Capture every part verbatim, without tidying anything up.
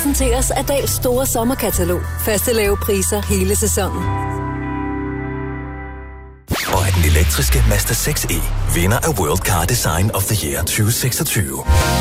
præsenteres af Dahls store sommerkatalog. Faste lave priser hele sæsonen. Og er den elektriske Mazda seks E vinder af World Car Design of the Year tyve seksogtyve.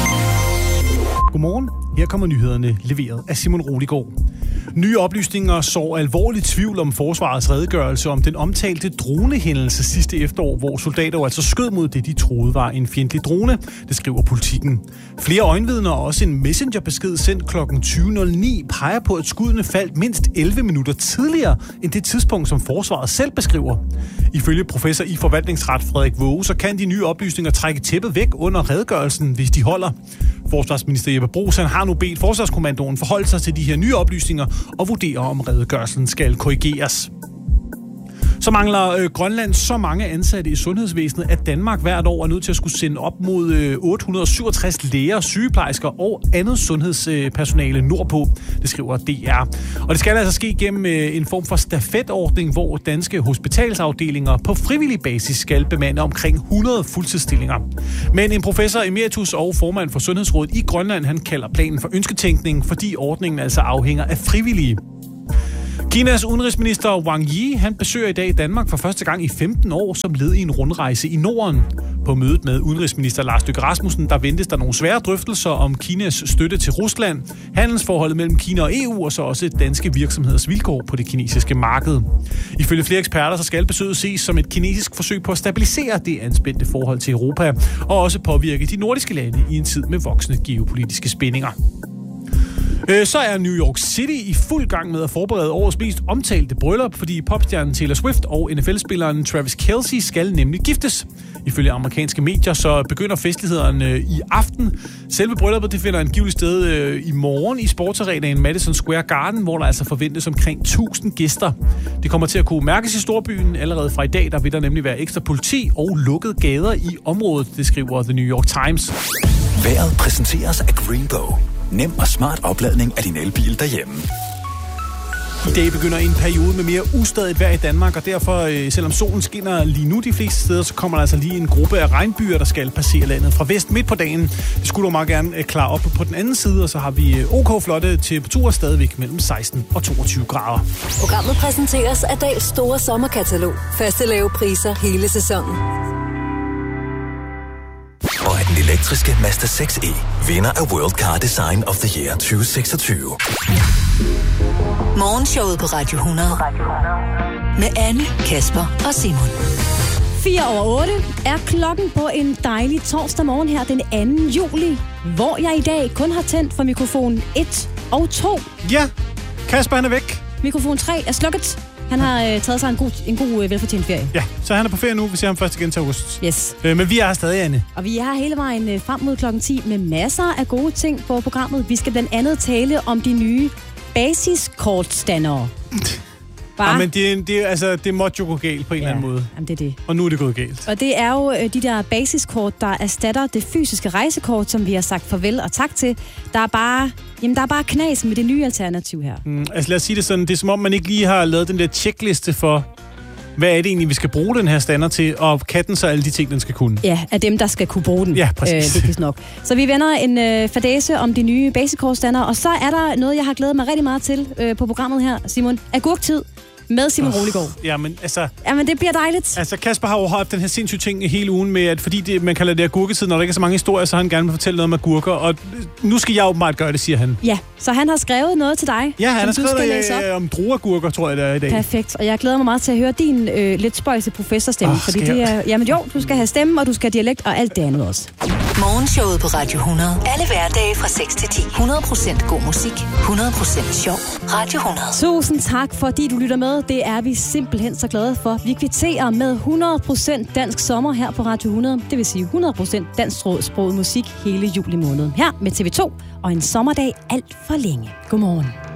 Godmorgen. Her kommer nyhederne leveret af Simon Roligård. Nye oplysninger så alvorlig tvivl om forsvarets redegørelse om den omtalte dronehændelse sidste efterår, hvor soldater altså skød mod det, de troede var en fjendtlig drone. Det skriver Politikken. Flere øjenvidner og også en messengerbesked sendt klokken tyve nul ni peger på, at skuddene faldt mindst elleve minutter tidligere end det tidspunkt, som forsvaret selv beskriver. Ifølge professor i forvaltningsret Frederik Våge, så kan de nye oplysninger trække tæppet væk under redegørelsen, hvis de holder. Forsvarsminister Jeppe Bruus har nu bedt Forsvarskommandoen forholde sig til de her nye oplysninger og vurdere, om redegørelsen skal korrigeres. Så mangler øh, Grønland så mange ansatte i sundhedsvæsenet, at Danmark hvert år er nødt til at skulle sende op mod øh, otte hundrede syvogtres læger, sygeplejersker og andet sundhedspersonale øh, nordpå. Det skriver D R. Og det skal altså ske gennem øh, en form for stafetordning, hvor danske hospitalsafdelinger på frivillig basis skal bemande omkring hundrede fuldtidsstillinger. Men en professor emeritus og formand for Sundhedsrådet i Grønland, han kalder planen for ønsketænkning, fordi ordningen altså afhænger af frivillige. Kinas udenrigsminister Wang Yi, han besøger i dag Danmark for første gang i femten år som led i en rundrejse i Norden. På mødet med udenrigsminister Lars Løkke Rasmussen, der ventes der nogle svære drøftelser om Kinas støtte til Rusland, handelsforholdet mellem Kina og E U og så også danske virksomheders vilkår på det kinesiske marked. Ifølge flere eksperter, så skal besøget ses som et kinesisk forsøg på at stabilisere det anspændte forhold til Europa og også påvirke de nordiske lande i en tid med voksende geopolitiske spændinger. Så er New York City i fuld gang med at forberede årets mest omtalte bryllup, fordi popstjernen Taylor Swift og N F L-spilleren Travis Kelce skal nemlig giftes. Ifølge amerikanske medier så begynder festlighederne i aften. Selve brylluppet det finder angiveligt sted i morgen i sportsarenaen Madison Square Garden, hvor der altså forventes omkring tusind gæster. Det kommer til at kunne mærkes i storbyen. Allerede fra i dag der vil der nemlig være ekstra politi og lukkede gader i området, det skriver The New York Times. Vejret præsenteres af Greenbow. Nem og smart opladning af din elbil derhjemme. I dag begynder en periode med mere ustadigt vejr i Danmark, og derfor, selvom solen skinner lige nu de fleste steder, så kommer der altså lige en gruppe af regnbyer, der skal passere landet fra vest midt på dagen. Det skulle du meget gerne klare op på den anden side, og så har vi OK flotte temperaturer stadigvæk mellem seksten og toogtyve grader. Programmet præsenteres af Dahls store sommerkatalog. Faste lave priser hele sæsonen. Og er den elektriske Mazda seks E vinder af World Car Design of the Year tyve seksogtyve. Morgenshowet på Radio hundrede. Med Anne, Kasper og Simon. fire over otte er klokken på en dejlig torsdag morgen her den anden juli, hvor jeg i dag kun har tændt for mikrofon et og to. Ja, Kasper han er væk. Mikrofon tre er slukket. Han har øh, taget sig en god, en god øh, velfortjent ferie. Ja, så han er på ferie nu. Vi ser ham først igen til august. Yes. Øh, men vi er stadig, Anne. Og vi er hele vejen øh, frem mod klokken ti med masser af gode ting på programmet. Vi skal blandt andet tale om de nye basiskortstandere. Ja, men det, det, altså, det måtte jo gå galt på en ja, eller anden måde. Jamen, det er det. Og nu er det gået galt. Og det er jo de der basiskort, der erstatter det fysiske rejsekort, som vi har sagt farvel og tak til. Der er bare, jamen, der er bare knas med det nye alternativ her. Mm, altså lad os sige det sådan, det er som om man ikke lige har lavet den der checkliste for, hvad er det egentlig, vi skal bruge den her stander til, og kan den så alle de ting, den skal kunne? Ja, af dem, der skal kunne bruge den. Ja, præcis. Øh, det er nok. Så vi vender en øh, fadæse om de nye basiskortstander, og så er der noget, jeg har glædet mig rigtig meget til øh, på programmet her, Simon. Agurktid. Med Simon oh, Roligård. Jamen, altså... Jamen, det bliver dejligt. Altså, Kasper har jo haft den her sindssyge ting hele ugen med, at fordi det, man kalder det agurketid, når der ikke er så mange historier, så han gerne vil fortælle noget om agurker, og nu skal jeg åbenbart gøre det, siger han. Ja, så han har skrevet noget til dig, ja, han har som du skal læse op. Ja, om drueagurker, tror jeg, det er i dag. Perfekt, og jeg glæder mig meget til at høre din øh, lidt spøjse professorstemme, oh, fordi det er... Jamen jo, du skal have stemme, og du skal have dialekt, og alt det andet også. Morgenshowet på Radio hundrede. Alle hverdage fra seks til ti. hundrede procent god musik. hundrede procent sjov. Radio hundrede. Tusind tak, fordi du lytter med. Det er vi simpelthen så glade for. Vi kvitterer med hundrede procent dansk sommer her på Radio hundrede. Det vil sige hundrede procent dansksproget musik hele juli måned. Her med T V to og en sommerdag alt for længe. Godmorgen.